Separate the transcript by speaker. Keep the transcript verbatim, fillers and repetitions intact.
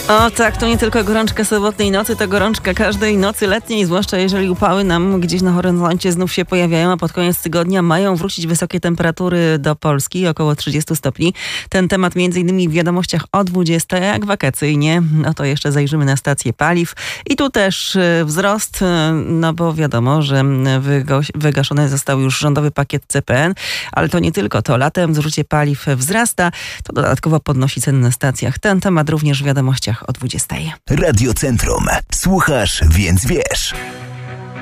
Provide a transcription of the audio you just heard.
Speaker 1: O tak, to nie tylko gorączka sobotniej nocy, to gorączka każdej nocy letniej, zwłaszcza jeżeli upały nam gdzieś na horyzoncie znów się pojawiają, a pod koniec tygodnia mają wrócić wysokie temperatury do Polski, około trzydzieści stopni. Ten temat między innymi w wiadomościach o dwudziestej, jak wakacyjnie, no to jeszcze zajrzymy na stację paliw. I tu też wzrost, no bo wiadomo, że wygo- wygaszony został już rządowy pakiet C P N, ale to nie tylko to. Latem zużycie paliw wzrasta, to dodatkowo podnosi ceny na stacjach. Ten temat również w wiadomościach o dwudziestej.
Speaker 2: Radio Centrum. Słuchasz, więc wiesz.